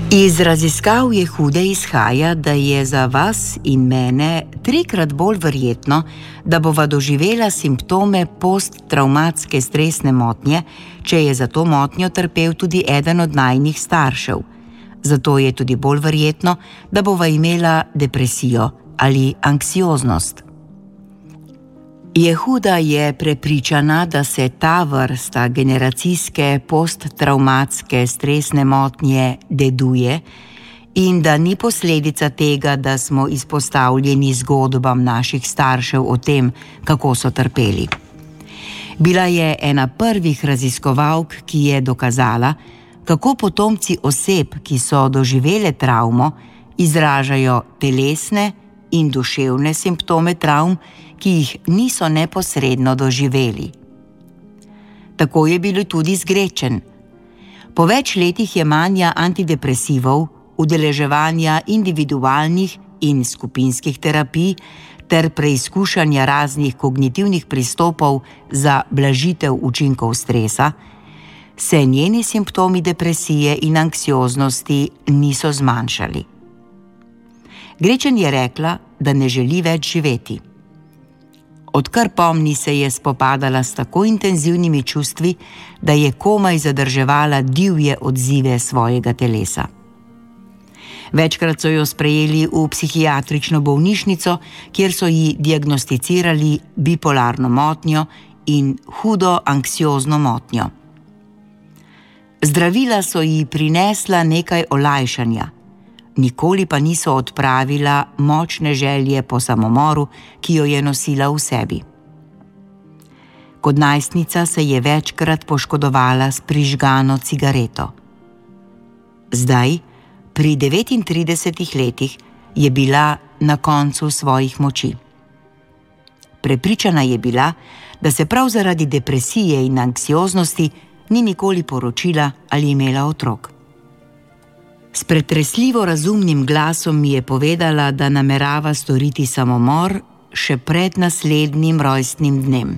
Iz raziskav Jehude izhaja, da je za vas in mene 3-krat bolj verjetno, da bova doživela simptome posttravmatske stresne motnje, če je za to motnjo trpel tudi eden od najinih staršev. Zato je tudi bolj verjetno, da bova imela depresijo ali anksioznost. Jehuda je prepričana, da se ta vrsta generacijske posttravmatske stresne motnje deduje in da ni posledica tega, da smo izpostavljeni zgodbam naših staršev o tem, kako so trpeli. Bila je ena prvih raziskovalk, ki je dokazala, kako potomci oseb, ki so doživele travmo, izražajo telesne in duševne simptome travm, ki jih niso neposredno doživeli. Tako je bilo tudi z Gretchen. Po več letih jemanja antidepresivov, udeleževanja individualnih in skupinskih terapij ter preizkušanja raznih kognitivnih pristopov za blažitev učinkov stresa, se njeni simptomi depresije in anksioznosti niso zmanjšali. Gretchen je rekla, da ne želi več živeti. Odkar pomni, se je spopadala s tako intenzivnimi čustvi, da je komaj zadrževala divje odzive svojega telesa. Večkrat so jo sprejeli v psihiatrično bolnišnico, kjer so ji diagnosticirali bipolarno motnjo in hudo anksiozno motnjo. Zdravila so ji prinesla nekaj olajšanja, nikoli pa niso odpravila močne želje po samomoru, ki jo je nosila v sebi. Kot najstnica se je večkrat poškodovala s prižgano cigareto. Zdaj, pri 39 letih, je bila na koncu svojih moči. Prepričana je bila, da se prav zaradi depresije in anksioznosti ni nikoli poročila ali imela otrok. S pretresljivo razumnim glasom mi je povedala, da namerava storiti samomor še pred naslednjim rojstnim dnem.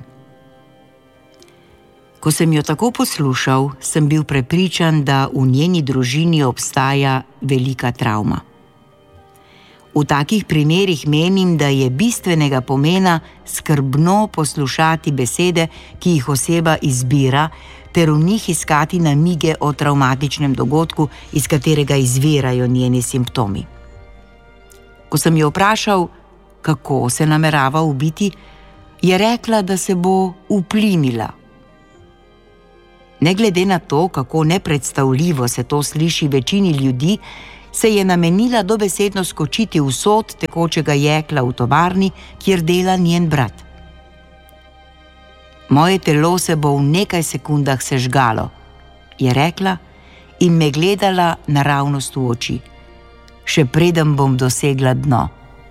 Ko sem jo tako poslušal, sem bil prepričan, da v njeni družini obstaja velika travma. V takih primerih menim, da je bistvenega pomena skrbno poslušati besede, ki jih oseba izbira, ter v njih iskati namige o travmatičnem dogodku, iz katerega izvirajo njeni simptomi. Ko sem jo vprašal, kako se namerava ubiti, je rekla, da se bo uplinila. Ne glede na to, kako nepredstavljivo se to sliši večini ljudi, se je namenila dobesedno skočiti v sod tekočega jekla v tovarni, kjer dela njen brat. Moje telo se bo v nekaj sekundah sežgalo, je rekla in me gledala naravnost v oči. Še preden bom dosegla dno.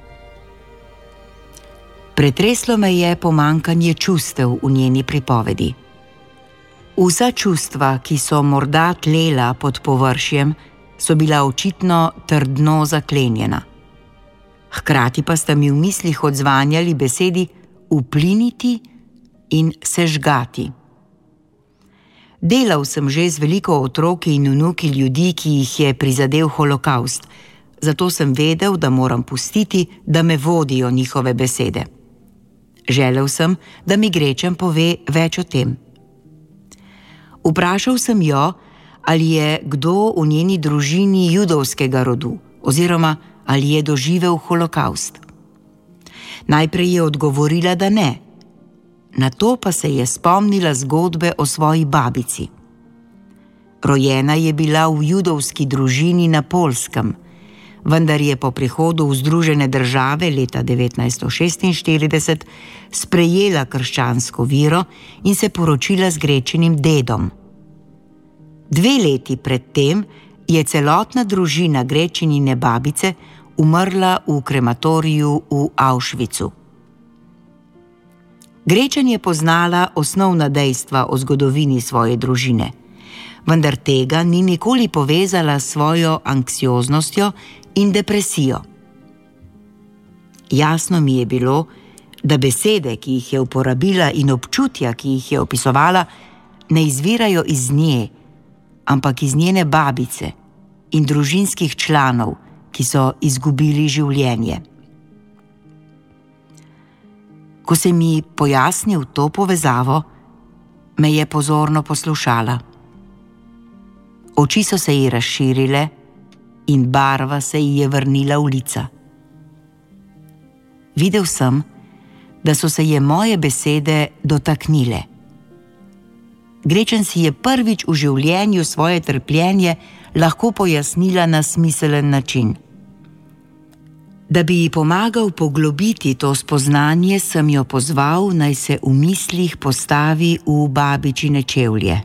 Pretreslo me je pomanjkanje čustev v njeni pripovedi. Vsa čustva, ki so morda tlela pod površjem, so bila očitno trdno zaklenjena. Hkrati pa sta mi v mislih odzvanjali besedi upliniti in sežgati. Delal sem že z veliko otroki in vnuki ljudi, ki jih je prizadel holokavst, zato sem vedel, da moram pustiti, da me vodijo njihove besede. Želel sem, da mi Gretchen pove več o tem. Vprašal sem jo, ali je kdo v njeni družini judovskega rodu, oziroma ali je doživel holokavst. Najprej je odgovorila, da ne. Nato pa se je spomnila zgodbe o svoji babici. Rojena je bila v judovski družini na Poljskem, vendar je po prihodu v Združene države leta 1946 sprejela krščansko vero in se poročila z Gretchenim dedom. 2 leti pred tem je celotna družina Gretchenine babice umrla v krematoriju v Auschwitzu. Gretchen je poznala osnovna dejstva o zgodovini svoje družine, vendar tega ni nikoli povezala s svojo anksioznostjo in depresijo. Jasno mi je bilo, da besede, ki jih je uporabila, in občutja, ki jih je opisovala, ne izvirajo iz nje, ampak iz njene babice, in družinskih članov, ki so izgubili življenje. Ko sem mi pojasnil to povezavo, me je pozorno poslušala. Oči so se ji razširile in barva se ji je vrnila v lica. Videl sem, da so se je moje besede dotaknile. Grečen si je prvič v življenju svoje trpljenje lahko pojasnila na smiselen način. Da bi ji pomagal poglobiti to spoznanje, sem jo pozval, naj se v mislih postavi v babičine čevlje.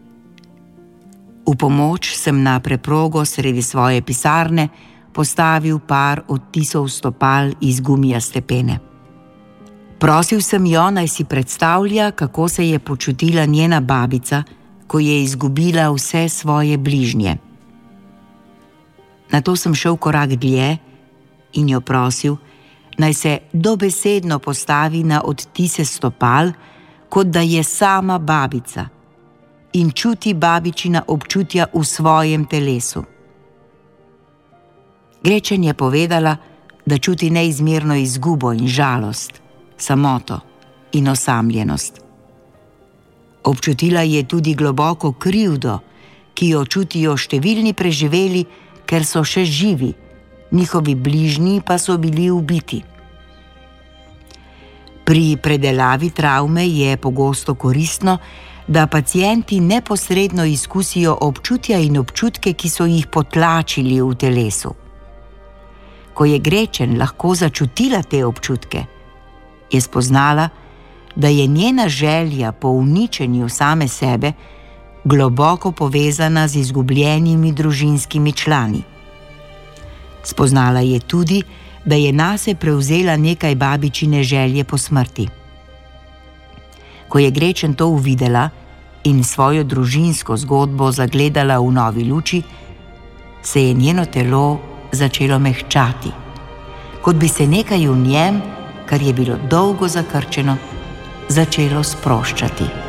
V pomoč sem na preprogo sredi svoje pisarne postavil par odtisov stopal iz gumijaste pene. Prosil sem jo, naj si predstavlja, kako se je počutila njena babica, ko je izgubila vse svoje bližnje. Nato sem šel korak dlje in jo prosil, naj se dobesedno postavi na odtise stopal, kot da je sama babica in čuti babičina občutja v svojem telesu. Grečen je povedala, da čuti neizmerno izgubo in žalost, samoto in osamljenost. Občutila je tudi globoko krivdo, ki jo čutijo številni preživeli, ker so še živi, njihovi bližnji pa so bili ubiti. Pri predelavi travme je pogosto koristno, da pacienti neposredno izkusijo občutja in občutke, ki so jih potlačili v telesu. Ko je Grečen lahko začutila te občutke, je spoznala, da je njena želja po uničenju same sebe globoko povezana z izgubljenimi družinskimi člani. Spoznala je tudi, da je nase prevzela nekaj babičine želje po smrti. Ko je Grečen to uvidela in svojo družinsko zgodbo zagledala v novi luči, se je njeno telo začelo mehčati, kot bi se nekaj v njem, kar je bilo dolgo zakrčeno, začelo sproščati.